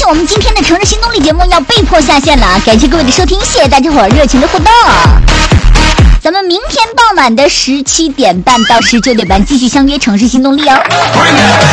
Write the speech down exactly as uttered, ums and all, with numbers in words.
我们今天的城市新动力节目要被迫下线了，感谢各位的收听，谢谢大家伙热情的互动。咱们明天傍晚的十七点半到十九点半继续相约城市新动力哦。